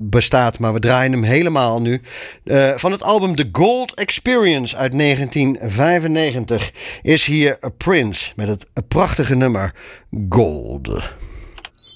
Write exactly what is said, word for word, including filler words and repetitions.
bestaat, maar we draaien hem helemaal nu. Uh, van het album The Gold Experience uit negentien vijfennegentig is hier Prince met het prachtige nummer Gold.